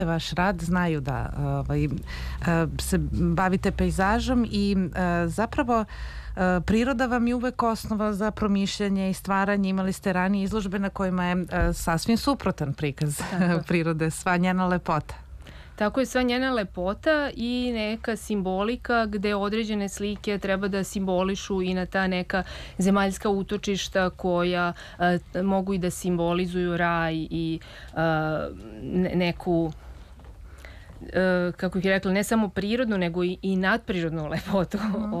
vaš rad znaju da se bavite pejzažom i zapravo priroda vam je uvek osnova za promišljanje i stvaranje. Imali ste ranije izložbe na kojima je sasvim suprotan prikaz prirode, sva njena lepota. Tako je, sva njena lepota i neka simbolika gde određene slike treba da simbolišu i na ta neka zemaljska utočišta koja mogu i da simbolizuju raj i neku, kako bih rekla, ne samo prirodnu, nego i nadprirodnu lepotu.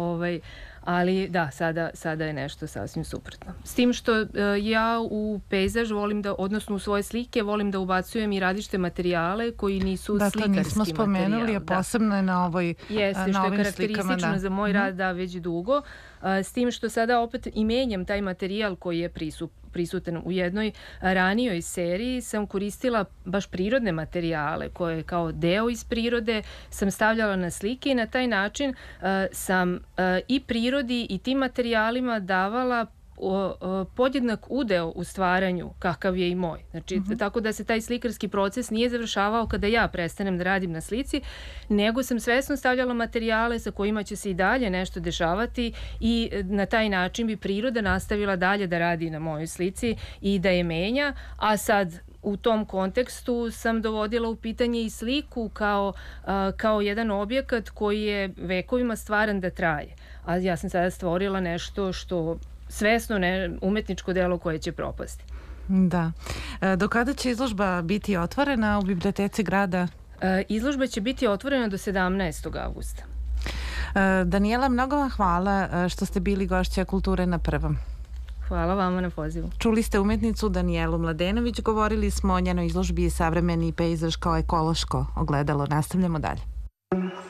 Ali da, sada je nešto sasvim suprotno. S tim što ja u pejzaž volim da, odnosno u svoje slike volim da ubacujem i različite materijale koji nisu slikarski materijal. Da, to nismo spomenuli, a posebno je na ovim slikama. Jeste, što je karakteristično za moj rad već dugo. S tim što sada opet i menjam taj materijal koji je prisutan u jednoj ranijoj seriji, sam koristila baš prirodne materijale koje kao deo iz prirode sam stavljala na slike i na taj način sam i prirodi i tim materijalima davala podjednak udeo u stvaranju kakav je i moj. Znači, tako da se taj slikarski proces nije završavao kada ja prestanem da radim na slici, nego sam svesno stavljala materijale sa kojima će se i dalje nešto dešavati i na taj način bi priroda nastavila dalje da radi na mojoj slici i da je menja, a sad u tom kontekstu sam dovodila u pitanje i sliku kao jedan objekat koji je vekovima stvaran da traje. A ja sam sada stvorila nešto što svesno umetničko delo koje će propasti. Da. Do kada će izložba biti otvorena u biblioteci grada? Izložba će biti otvorena do 17. avgusta. Danijela, mnogo vam hvala što ste bili gošća Kulture na prvom. Hvala vama na pozivu. Čuli ste umetnicu Danijelu Mladenović, govorili smo o njenoj izložbi Savremeni pejzaž kao ekološko ogledalo. Nastavljamo dalje.